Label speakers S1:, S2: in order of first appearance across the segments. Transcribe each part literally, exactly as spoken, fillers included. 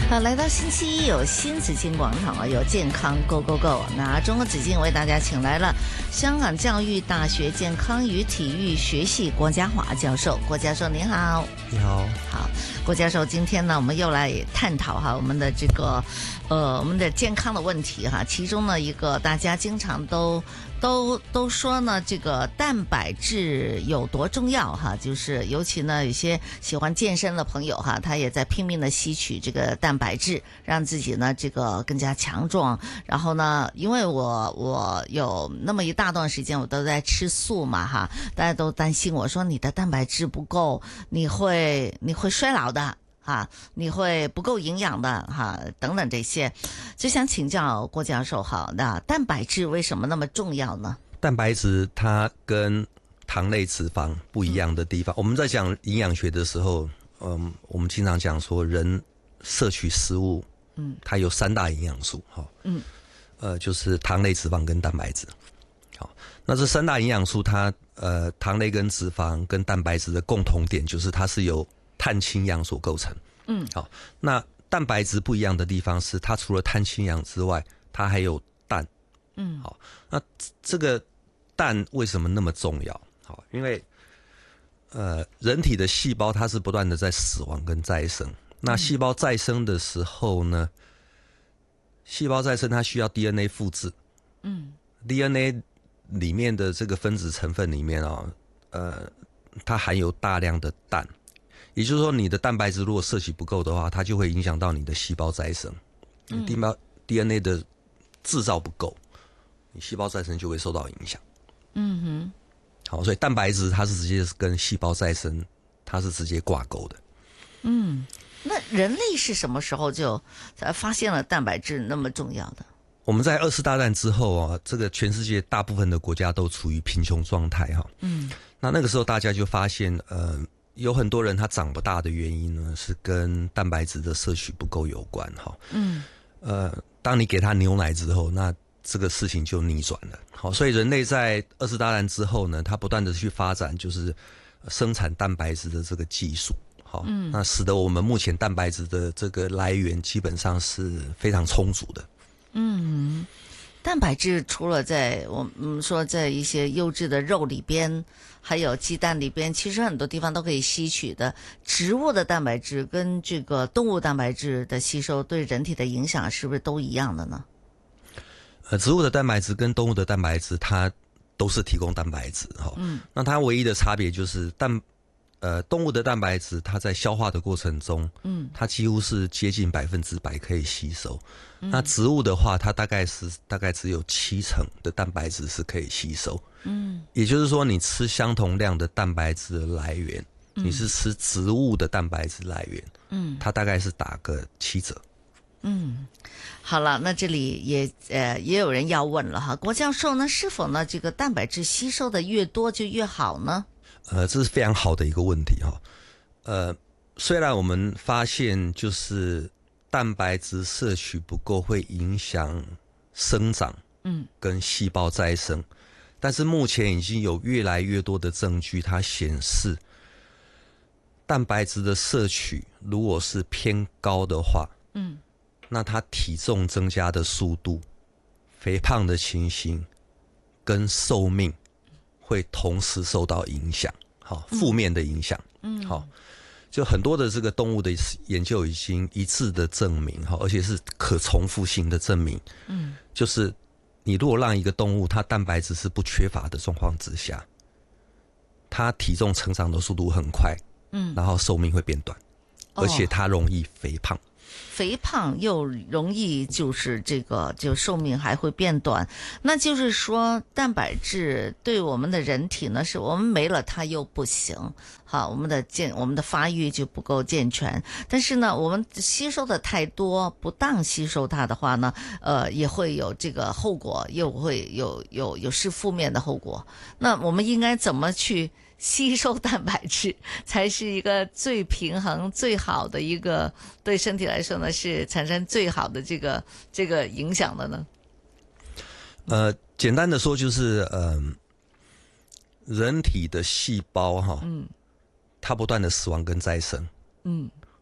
S1: 好，来到星期一有新紫荆广场啊，有健康 Go Go Go。那中国紫荆为大家请来了香港教育大学健康与体育学系郭家华教授。郭教授您好。
S2: 你好。
S1: 好，郭教授，今天呢我们又来探讨哈我们的这个呃我们的健康的问题哈，其中呢一个大家经常都都都说呢，这个蛋白质有多重要哈，就是尤其呢有些喜欢健身的朋友哈，他也在拼命的吸取这个蛋白质，让自己呢这个更加强壮。然后呢，因为我我有那么一大段时间我都在吃素嘛哈，大家都担心我说你的蛋白质不够，你会你会衰老的。啊，你会不够营养的哈，等等这些，就想请教郭教授哈，那蛋白质为什么那么重要呢？
S2: 蛋白质它跟糖类、脂肪不一样的地方，嗯、我们在讲营养学的时候，嗯，我们经常讲说人摄取食物，嗯，它有三大营养素，哈，嗯，呃，就是糖类、脂肪跟蛋白质。好，那这三大营养素它，呃，糖类跟脂肪跟蛋白质的共同点就是它是由碳氢氧所构成。嗯，好，那蛋白质不一样的地方是它除了碳氢氧之外，它还有氮。嗯，好，那这个氮为什么那么重要？好，因为呃人体的细胞它是不断的在死亡跟再生。那细胞再生的时候呢，细胞再生它需要 D N A 复制。嗯 ，D N A 里面的这个分子成分里面啊、哦，呃，它含有大量的氮。也就是说，你的蛋白质如果摄取不够的话，它就会影响到你的细胞再生。嗯、D N A 的制造不够，你细胞再生就会受到影响。嗯哼。好，所以蛋白质它是直接跟细胞再生，它是直接挂钩的。
S1: 嗯，那人类是什么时候就发现了蛋白质那么重要的？
S2: 我们在二次大战之后啊，这个全世界大部分的国家都处于贫穷状态哈。嗯。那那个时候大家就发现，呃。有很多人他长不大的原因呢，是跟蛋白质的摄取不够有关哈。嗯，呃，当你给他牛奶之后，那这个事情就逆转了。好，所以人类在二次大战之后呢，他不断的去发展就是生产蛋白质的这个技术。好，嗯，那使得我们目前蛋白质的这个来源基本上是非常充足的。
S1: 嗯。蛋白质除了在我们说在一些优质的肉里边，还有鸡蛋里边，其实很多地方都可以吸取的。植物的蛋白质跟这个动物蛋白质的吸收对人体的影响是不是都一样的呢？
S2: 呃，植物的蛋白质跟动物的蛋白质，它都是提供蛋白质哈。嗯，那它唯一的差别就是蛋。呃，动物的蛋白质，它在消化的过程中，嗯，它几乎是接近百分之百可以吸收。嗯、那植物的话，它大概是大概只有七成的蛋白质是可以吸收。嗯，也就是说，你吃相同量的蛋白质的来源，嗯、你是吃植物的蛋白质来源，嗯，它大概是打个七折。
S1: 嗯，好了，那这里也呃也有人要问了哈，郭教授呢，是否呢这个蛋白质吸收的越多就越好呢？
S2: 呃，这是非常好的一个问题哈。呃，虽然我们发现就是蛋白质摄取不够会影响生长，嗯，跟细胞再生，但是目前已经有越来越多的证据，它显示蛋白质的摄取如果是偏高的话，嗯，那它体重增加的速度、肥胖的情形跟寿命会同时受到影响，好，负面的影响，嗯，好，就很多的这个动物的研究已经一致的证明，好，而且是可重复性的证明，嗯，就是你如果让一个动物它蛋白质是不缺乏的状况之下，它体重成长的速度很快，嗯，然后寿命会变短，而且它容易肥胖。
S1: 肥胖又容易就是这个就寿命还会变短，那就是说蛋白质对我们的人体呢，是我们没了它又不行，好，我们的健我们的发育就不够健全，但是呢我们吸收的太多，不当吸收它的话呢，呃也会有这个后果，又会有有有是负面的后果。那我们应该怎么去吸收蛋白质才是一个最平衡最好的一个，对身体来说呢是产生最好的这个这个影响的呢？
S2: 呃，简单的说就是，嗯、呃，人体的细胞哈，嗯，它不断的死亡跟再生，嗯，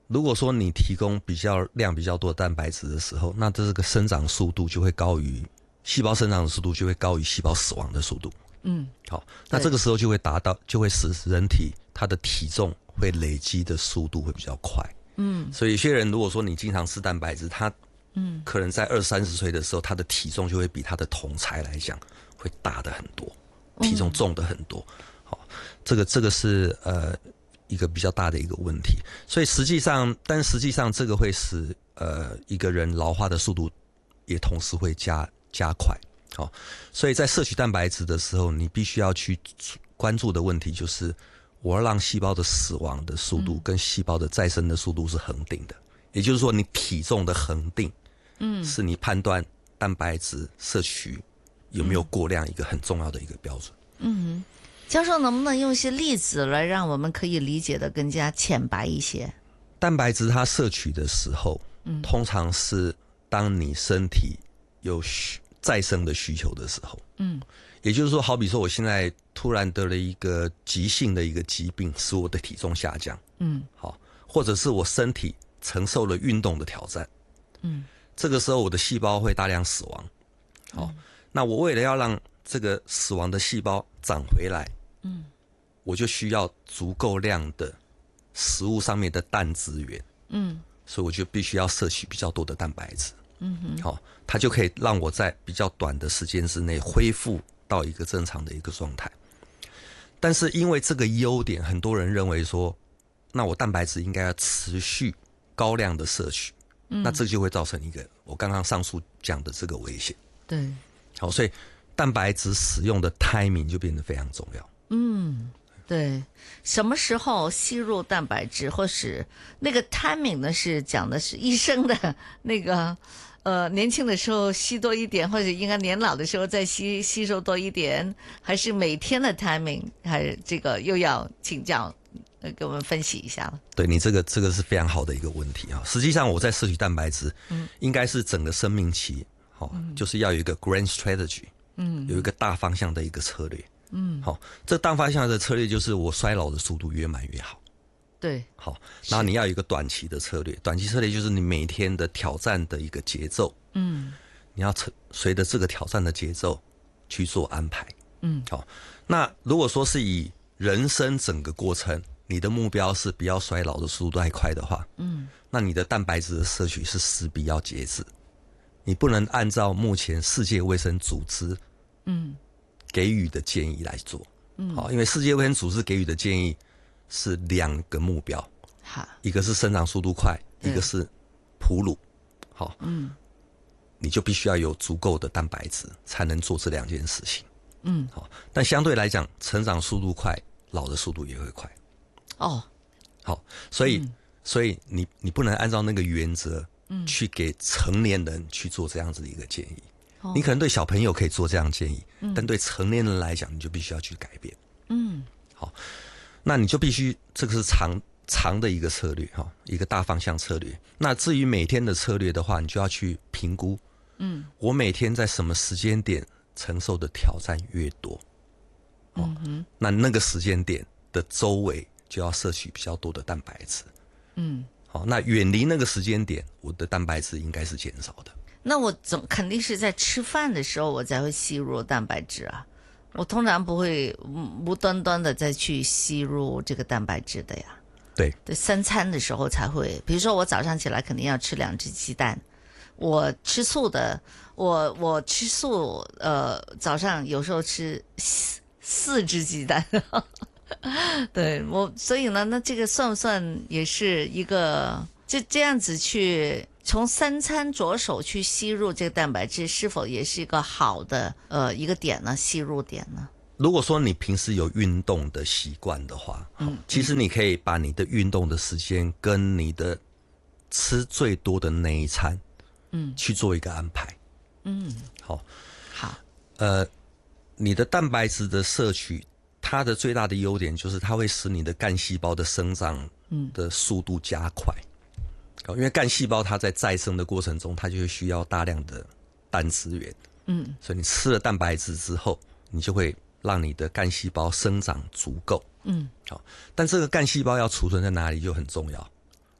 S2: 如果说你提供比较量比较多的蛋白质的时候，那这个生长速度就会高于细胞生长的速度就会高于细胞死亡的速度。嗯，好，那这个时候就会达到，就会使人体它的体重会累积的速度会比较快。嗯，所以有些人如果说你经常吃蛋白质，他嗯可能在二三十岁的时候，他的体重就会比他的同才来讲会大的很多，体重重的很多。好，这个这个是呃。一个比较大的一个问题，所以实际上，但实际上这个会使呃一个人老化的速度也同时会加加快。好，所以在摄取蛋白质的时候，你必须要去关注的问题就是，我要让细胞的死亡的速度跟细胞的再生的速度是恒定的，也就是说，你体重的恒定，嗯，是你判断蛋白质摄取有没有过量一个很重要的一个标准。嗯。
S1: 教授能不能用一些例子来让我们可以理解的更加浅白一些？
S2: 蛋白质它摄取的时候，嗯，通常是当你身体有再生的需求的时候，嗯，也就是说，好比说我现在突然得了一个急性的一个疾病，使我的体重下降，嗯，好，或者是我身体承受了运动的挑战，嗯，这个时候我的细胞会大量死亡，好，嗯，那我为了要让这个死亡的细胞长回来，嗯，我就需要足够量的食物上面的氮资源，嗯，所以我就必须要摄取比较多的蛋白质，嗯哼，好，它就可以让我在比较短的时间之内恢复到一个正常的一个状态。但是因为这个优点，很多人认为说，那我蛋白质应该要持续高量的摄取，嗯，那这就会造成一个我刚刚上述讲的这个危险。
S1: 对，
S2: 好，所以蛋白质使用的 timing 就变得非常重要。
S1: 嗯，对，什么时候吸入蛋白质，或是那个 timing 呢？是讲的是医生的那个，呃，年轻的时候吸多一点，或者应该年老的时候再吸吸收多一点，还是每天的 timing？还是这个又要请教，呃，给我们分析一下了。
S2: 对，你这个这个是非常好的一个问题啊。实际上我在摄取蛋白质，嗯，应该是整个生命期，好，嗯，就是要有一个 grand strategy。嗯，有一个大方向的一个策略。嗯，好，这大方向的策略就是我衰老的速度越慢越好。
S1: 对，
S2: 好，然后你要有一个短期的策略，短期策略就是你每天的挑战的一个节奏。嗯，你要随着这个挑战的节奏去做安排。嗯，好，那如果说是以人生整个过程，你的目标是不要衰老的速度太快的话，嗯，那你的蛋白质的摄取是势必要节制。你不能按照目前世界卫生组织嗯给予的建议来做，嗯，好，因为世界卫生组织给予的建议是两个目标，好，一个是生长速度快，一个是哺乳，好，嗯，你就必须要有足够的蛋白质才能做这两件事情，嗯，好，但相对来讲，成长速度快，老的速度也会快，哦，好，所以、嗯、所以你你不能按照那个原则。嗯，去给成年人去做这样子的一个建议，哦，你可能对小朋友可以做这样建议，嗯，但对成年人来讲，你就必须要去改变。嗯，好，那你就必须这个是长长的一个策略哈，一个大方向策略。那至于每天的策略的话，你就要去评估，嗯，我每天在什么时间点承受的挑战越多，嗯哼，那那个时间点的周围就要摄取比较多的蛋白质，嗯。好，那远离那个时间点，我的蛋白质应该是减少的。
S1: 那我总肯定是在吃饭的时候，我才会吸入蛋白质啊。我通常不会无端端的再去吸入这个蛋白质的呀。
S2: 对，
S1: 对，三餐的时候才会。比如说我早上起来肯定要吃两只鸡蛋。我吃素的，我我吃素，呃，早上有时候吃四四只鸡蛋。对，我所以呢，那这个算不算也是一个就这样子去从三餐着手去吸入这个蛋白质，是否也是一个好的呃一个点呢？吸入点呢？
S2: 如果说你平时有运动的习惯的话，嗯，其实你可以把你的运动的时间跟你的吃最多的那一餐，嗯，去做一个安排，嗯，好，
S1: 好，
S2: 呃，你的蛋白质的摄取。它的最大的优点就是它会使你的干细胞的生长的速度加快，嗯，因为干细胞它在再生的过程中，它就会需要大量的氮资源，嗯，所以你吃了蛋白质之后，你就会让你的干细胞生长足够，嗯，好，但这个干细胞要储存在哪里就很重要。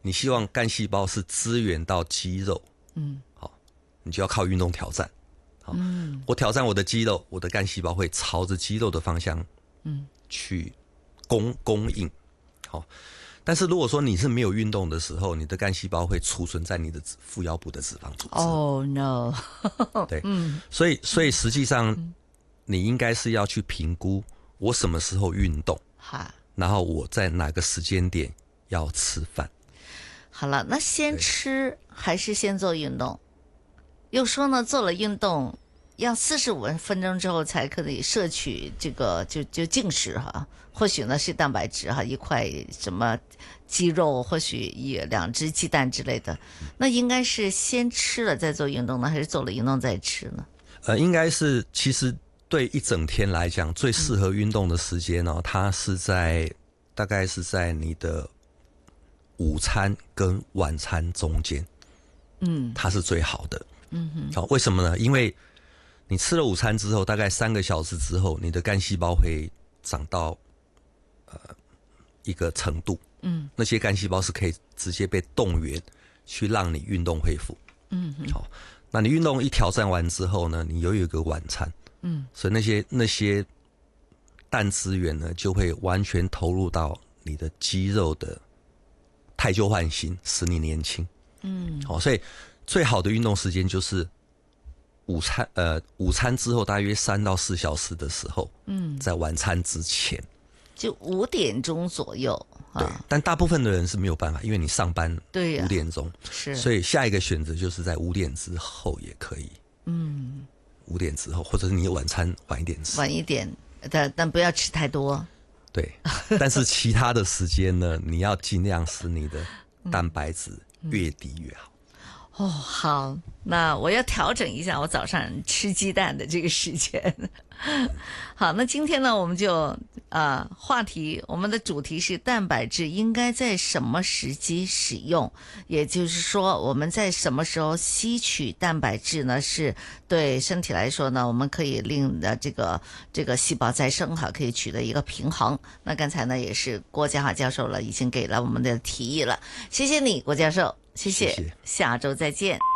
S2: 你希望干细胞是支援到肌肉，嗯，好，你就要靠运动挑战。好，嗯，我挑战我的肌肉，我的干细胞会朝着肌肉的方向，嗯，去供供应。好，但是如果说你是没有运动的时候，你的干细胞会储存在你的腹腰部的脂肪组织。
S1: Oh no！
S2: 对，嗯，所以所以实际上，你应该是要去评估我什么时候运动，然后我在哪个时间点要吃饭。
S1: 好了，那先吃还是先做运动？又说呢，做了运动要四十五分钟之后才可以摄取这个就就进食哈。或许呢是蛋白质哈，一块什么鸡肉，或许一两只鸡蛋之类的。那应该是先吃了再做运动呢，还是做了运动再吃呢？
S2: 呃，应该是其实对一整天来讲，最适合运动的时间呢、哦，它是在大概是在你的午餐跟晚餐中间，嗯，它是最好的。嗯哼，好、哦，为什么呢？因为你吃了午餐之后，大概三个小时之后，你的干细胞会长到呃一个程度，嗯，那些干细胞是可以直接被动员去让你运动恢复，嗯，好，那你运动一挑战完之后呢，你又有一个晚餐，嗯，所以那些那些氮资源呢，就会完全投入到你的肌肉的汰旧换新，使你年轻，嗯，好，所以最好的运动时间就是午餐，呃，午餐之后大约三到四小时的时候，嗯，在晚餐之前，
S1: 就五点钟左右。
S2: 对，啊、但大部分的人是没有办法，因为你上班
S1: 对
S2: 五点钟，
S1: 是，
S2: 所以下一个选择就是在五点之后也可以，嗯，五点之后，或者是你晚餐晚一点吃，
S1: 晚一点，但但不要吃太多。
S2: 对，但是其他的时间呢，你要尽量使你的蛋白质越低越好。
S1: 哦，好，那我要调整一下我早上吃鸡蛋的这个时间。好，那今天呢，我们就呃话题，我们的主题是蛋白质应该在什么时机使用，也就是说我们在什么时候吸取蛋白质呢，是对身体来说呢，我们可以令的这个这个细胞再生哈，可以取得一个平衡。那刚才呢也是郭家华教授了，已经给了我们的提议了，谢谢你，郭教授。谢谢，
S2: 谢谢，
S1: 下周再见。